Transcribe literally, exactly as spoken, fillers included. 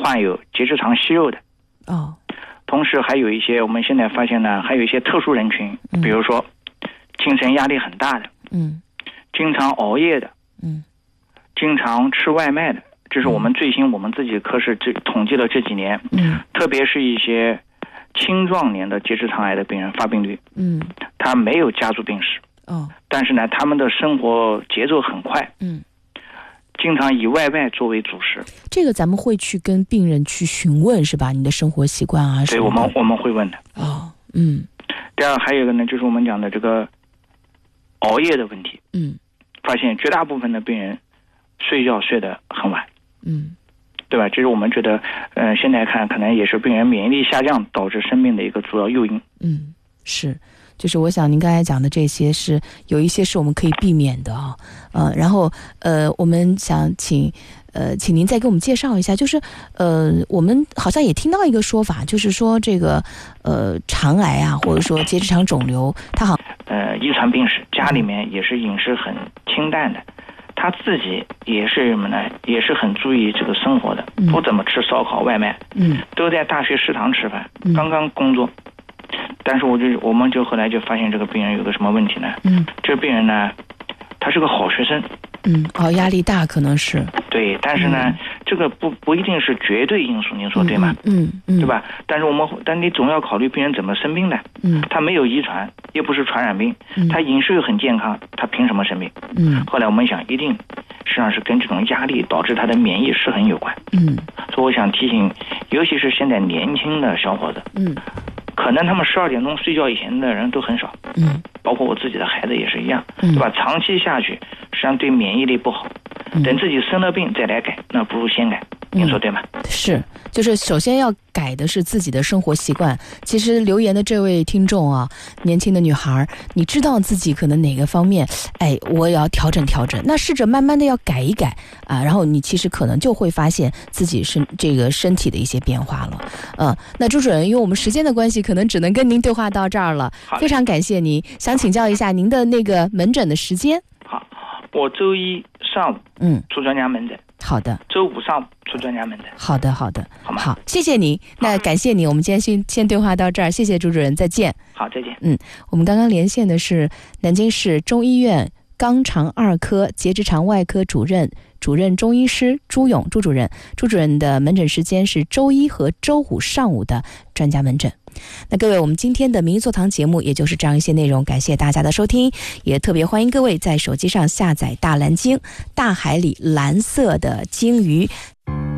患有结直肠息肉的。 哦， 同时还有一些我们现在发现呢，还有一些特殊人群， 嗯、 比如说精神压力很大的， 嗯， 经常熬夜的， 嗯， 经常吃外卖的，这是我们最新我们自己科室这统计了这几年， 嗯， 特别是一些青壮年的结直肠癌的病人发病率， 嗯， 他没有家族病史， 哦， 但是呢，他们的生活节奏很快， 嗯， 经常以外卖作为主食。 这个咱们会去跟病人去询问是吧？你的生活习惯啊什么的。 对，我们我们会问的。 哦，嗯。 第二还有一个呢，就是我们讲的这个熬夜的问题。 嗯， 发现绝大部分的病人睡觉睡得很晚。 嗯， 对吧？这是我们觉得，呃，现在看可能也是病人免疫力下降导致生病的一个主要诱因。 嗯，是。就是我想您刚才讲的这些是有一些是我们可以避免的啊，呃，然后呃，我们想请呃，请您再给我们介绍一下，就是呃，我们好像也听到一个说法，就是说这个呃肠癌啊，或者说结直肠肿瘤，它好呃遗传病史，家里面也是饮食很清淡的，他自己也是什么呢？也是很注意这个生活的， 嗯、 不怎么吃烧烤外卖， 嗯， 都在大学食堂吃饭， 嗯、 刚刚工作。但是我就我们就后来就发现这个病人有个什么问题呢？ 嗯， 这个病人呢，他是个好学生。 嗯，哦，压力大可能是。 对，但是呢，嗯、这个不不一定是绝对因素，您说对吗？ 嗯 嗯, 嗯， 对吧？但是我们，但你总要考虑病人怎么生病的。 嗯， 他没有遗传，也不是传染病， 嗯、 他饮食又很健康，他凭什么生病？ 嗯， 后来我们想，一定实际上是跟这种压力导致他的免疫失衡有关。 嗯， 所以我想提醒，尤其是现在年轻的小伙子， 嗯。 可能他们十二点钟睡觉以前的人都很少， 嗯， 包括我自己的孩子也是一样， 嗯、 对吧？长期下去，实际上对免疫力不好。 嗯、 等自己生了病再来改，那不如先改。您说对吗？ 嗯、是，就是首先要改的是自己的生活习惯。其实留言的这位听众啊，年轻的女孩，你知道自己可能哪个方面，哎，我也要调整调整。那试着慢慢的要改一改啊，然后你其实可能就会发现自己身这个身体的一些变化了。嗯，那朱主任，因为我们时间的关系，可能只能跟您对话到这儿了。非常感谢您，想请教一下您的那个门诊的时间。 好，我周一上午嗯出专家门诊。 好的， 周五上午出专家门诊。 好的，好的， 好吗？ 好，谢谢您。那感谢您，我们今天先先对话到这儿，谢谢朱主任，再见。 好，再见。 嗯，我们刚刚连线的是南京市中医院肛肠二科结直肠外科主任、主任中医师朱勇朱主任。朱主任的门诊时间是周一和周五上午的专家门诊。那各位，我们今天的名医座堂节目也就是这样一些内容，感谢大家的收听，也特别欢迎各位在手机上下载大蓝鲸，大海里蓝色的鲸鱼。